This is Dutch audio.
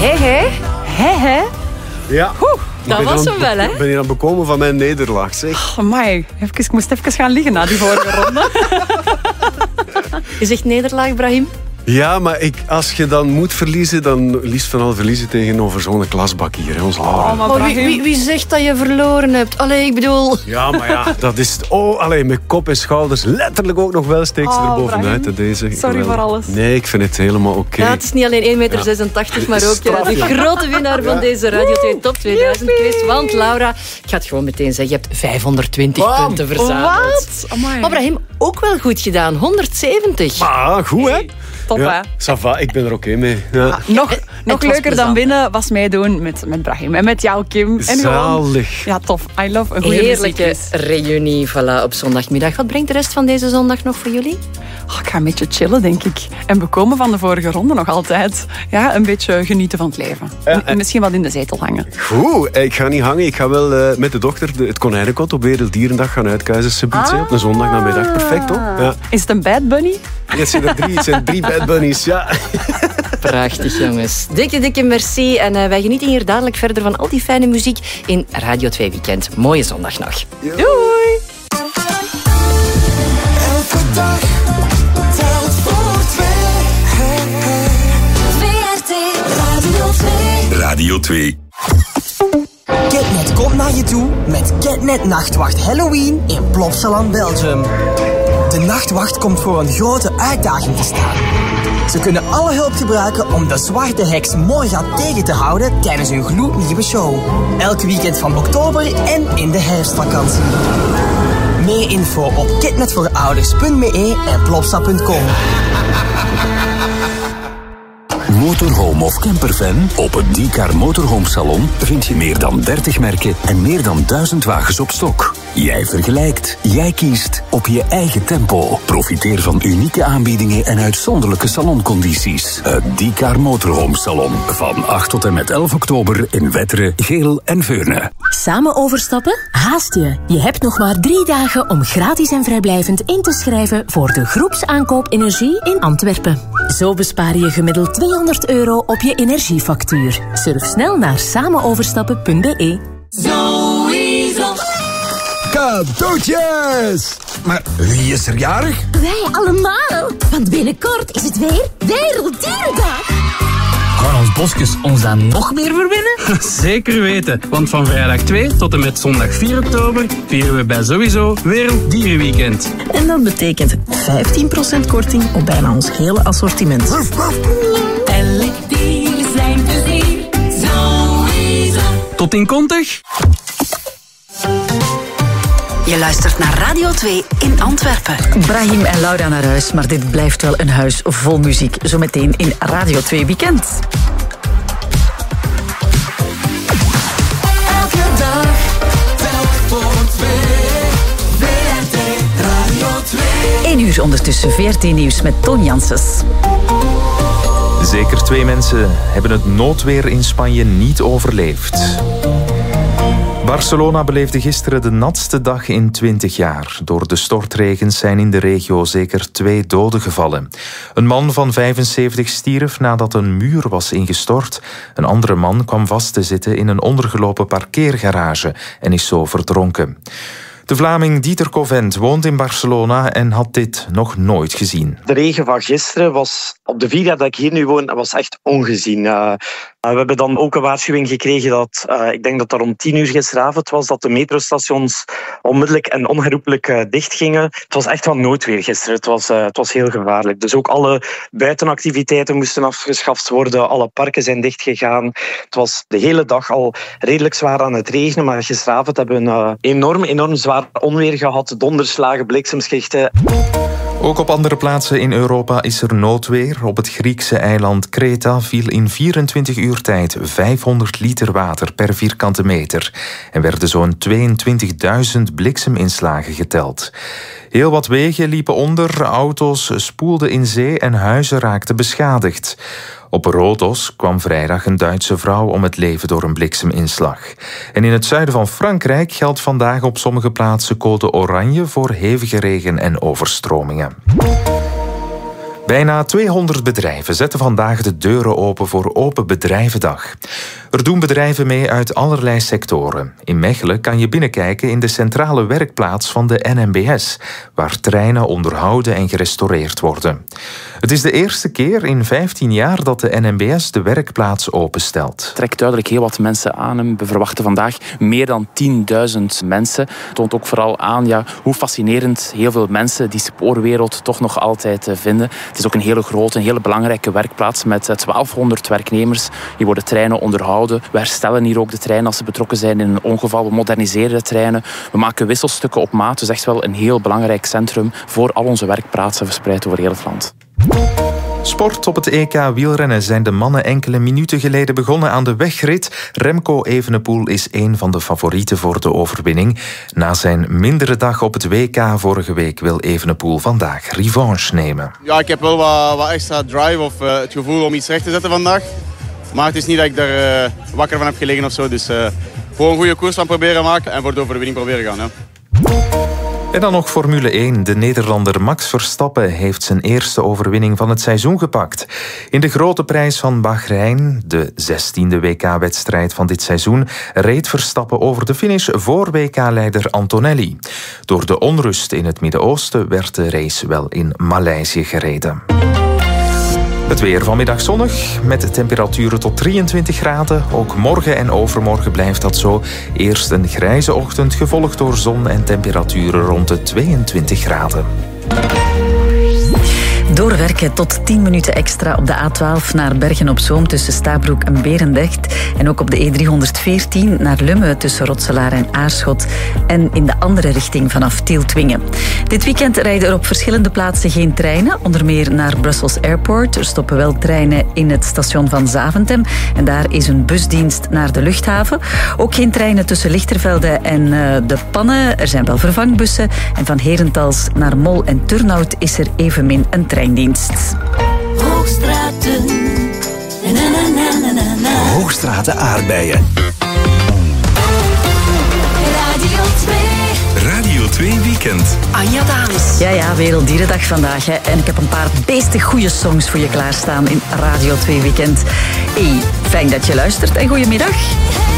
Hé. Ja. Dat was hem wel, hè? Ik ben hier aan het bekomen van mijn nederlaag, zeg. Amai, ik moest even gaan liggen na die vorige ronde. Je zegt nederlaag, Brahim? Ja, maar als je dan moet verliezen, dan liefst van al verliezen tegenover zo'n klasbak hier, hè, ons Laura. Maar wie zegt dat je verloren hebt? Allee, ik bedoel... Ja, maar ja, dat is... met kop en schouders letterlijk ook nog wel steekt ze er bovenuit. Brahim. Deze. Sorry voor alles. Nee, ik vind het helemaal oké. Ja, het is niet alleen 1,86 meter, maar ook de grote winnaar van deze Radio 2 Top 2000 quiz. Want Laura, ik ga het gewoon meteen zeggen, je hebt 520 punten verzameld. Wat? Amai. Maar Brahim, ook wel goed gedaan. 170. Ah, goed hè? Top, ja, ça va, ik ben er oké mee. Ja. Nog leuker dan winnen was meedoen met Brahim en met jou, Kim. En zalig. Ja, tof. I love een goede heerlijke reunie voilà, op zondagmiddag. Wat brengt de rest van deze zondag nog voor jullie? Ik ga een beetje chillen, denk ik. En bekomen van de vorige ronde nog altijd. Ja, een beetje genieten van het leven. Misschien wat in de zetel hangen. Goed, ik ga niet hangen. Ik ga wel met de dochter het konijnenkot op Werelddierendag gaan uitkuizen. Op een zondagnamiddag. Perfect, toch? Ja. Is het een bad bunny? Het zijn drie bad bunnies, ja. Prachtig, jongens. Dikke merci. En wij genieten hier dadelijk verder van al die fijne muziek in Radio 2 Weekend. Mooie zondag nog. Ja. Doei! Elke dag telt voor twee. VRT Radio 2. Radio 2. Ketnet komt naar je toe met Ketnet Nachtwacht Halloween in Plopsaland, Belgium. De Nachtwacht komt voor een grote uitdaging te staan. Ze kunnen alle hulp gebruiken om de zwarte heks Morga tegen te houden tijdens hun gloednieuwe show. Elk weekend van oktober en in de herfstvakantie. Meer info op ketnetvoorouders.be en plopsa.com. Motorhome of camperfan? Op het Diecar Motorhome Salon vind je meer dan 30 merken en meer dan 1000 wagens op stok. Jij vergelijkt, jij kiest op je eigen tempo. Profiteer van unieke aanbiedingen en uitzonderlijke saloncondities. Het Diecar Motorhome Salon van 8 tot en met 11 oktober in Wetteren, Geel en Veurne. Samen overstappen? Haast je. Je hebt nog maar 3 dagen om gratis en vrijblijvend in te schrijven voor de groepsaankoop energie in Antwerpen. Zo bespaar je gemiddeld €200 op je energiefactuur. Surf snel naar samenoverstappen.be. Sowieso. Cadeautjes! Maar wie is er jarig? Wij allemaal, want binnenkort is het weer Werelddierendag. Gaan ons bosjes ons dan nog meer verwennen? Zeker weten, want van vrijdag 2 tot en met zondag 4 oktober vieren we bij Sowieso Werelddierenweekend. En dat betekent 15% korting op bijna ons hele assortiment. Elk dier zijn plezier. Sowieso. Tot in Kontig. Je luistert naar Radio 2 in Antwerpen. Brahim en Laura naar huis, maar dit blijft wel een huis vol muziek. Zometeen in Radio 2 Weekend. Elke dag telt voor twee. VRT Radio 2. 1 uur ondertussen VRT Nieuws met Toon Janssens. Zeker 2 mensen hebben het noodweer in Spanje niet overleefd. Barcelona beleefde gisteren de natste dag in 20 jaar. Door de stortregens zijn in de regio zeker 2 doden gevallen. Een man van 75 stierf nadat een muur was ingestort. Een andere man kwam vast te zitten in een ondergelopen parkeergarage en is zo verdronken. De Vlaming Dieter Covent woont in Barcelona en had dit nog nooit gezien. De regen van gisteren was, op de 4 jaar dat ik hier nu woon, was echt ongezien. We hebben dan ook een waarschuwing gekregen dat, ik denk dat dat rond 10 uur gisteravond was, dat de metrostations onmiddellijk en onherroepelijk dichtgingen. Het was echt wel noodweer gisteren. Het was heel gevaarlijk. Dus ook alle buitenactiviteiten moesten afgeschaft worden. Alle parken zijn dichtgegaan. Het was de hele dag al redelijk zwaar aan het regenen, maar gisteravond hebben we een enorm zwaar onweer gehad. Donderslagen, bliksemschichten. Ook op andere plaatsen in Europa is er noodweer. Op het Griekse eiland Kreta viel in 24 uur tijd 500 liter water per vierkante meter. En werden zo'n 22.000 blikseminslagen geteld. Heel wat wegen liepen onder, auto's spoelden in zee en huizen raakten beschadigd. Op Rodos kwam vrijdag een Duitse vrouw om het leven door een blikseminslag. En in het zuiden van Frankrijk geldt vandaag op sommige plaatsen code oranje voor hevige regen en overstromingen. Bijna 200 bedrijven zetten vandaag de deuren open voor Open Bedrijvendag. Er doen bedrijven mee uit allerlei sectoren. In Mechelen kan je binnenkijken in de centrale werkplaats van de NMBS, waar treinen onderhouden en gerestaureerd worden. Het is de eerste keer in 15 jaar dat de NMBS de werkplaats openstelt. Het trekt duidelijk heel wat mensen aan. We verwachten vandaag meer dan 10.000 mensen. Het toont ook vooral aan hoe fascinerend heel veel mensen die spoorwereld toch nog altijd vinden. Het is ook een hele grote, een hele belangrijke werkplaats met 1200 werknemers. Hier worden treinen onderhouden. We herstellen hier ook de treinen als ze betrokken zijn in een ongeval. We moderniseren de treinen. We maken wisselstukken op maat. Dus echt wel een heel belangrijk centrum voor al onze werkplaatsen verspreid over heel het land. Sport op het EK wielrennen zijn de mannen enkele minuten geleden begonnen aan de wegrit. Remco Evenepoel is een van de favorieten voor de overwinning. Na zijn mindere dag op het WK vorige week wil Evenepoel vandaag revanche nemen. Ja, ik heb wel wat extra drive of het gevoel om iets recht te zetten vandaag. Maar het is niet dat ik daar wakker van heb gelegen of zo. Dus gewoon een goede koers van proberen maken en voor de overwinning proberen gaan. Ja. En dan nog Formule 1. De Nederlander Max Verstappen heeft zijn eerste overwinning van het seizoen gepakt. In de grote prijs van Bahrein, de 16e WK-wedstrijd van dit seizoen, reed Verstappen over de finish voor WK-leider Antonelli. Door de onrust in het Midden-Oosten werd de race wel in Maleisië gereden. Het weer vanmiddag zonnig, met temperaturen tot 23 graden. Ook morgen en overmorgen blijft dat zo. Eerst een grijze ochtend, gevolgd door zon en temperaturen rond de 22 graden. Doorwerken tot 10 minuten extra op de A12 naar Bergen-op-Zoom tussen Stabroek en Berendrecht. En ook op de E314 naar Lummen tussen Rotselaar en Aarschot. En in de andere richting vanaf Tieltwingen. Dit weekend rijden er op verschillende plaatsen geen treinen. Onder meer naar Brussels Airport. Er stoppen wel treinen in het station van Zaventem. En daar is een busdienst naar de luchthaven. Ook geen treinen tussen Lichtervelde en de Pannen. Er zijn wel vervangbussen. En van Herentals naar Mol en Turnhout is er evenmin een treindienst. Hoogstraten. Hoogstraten aardbeien. Radio 2. Radio 2 Weekend. Anja Dames. Ja, Werelddierendag vandaag. Hè. En ik heb een paar beestig goede songs voor je klaarstaan in Radio 2 Weekend. Hey, fijn dat je luistert en goedemiddag.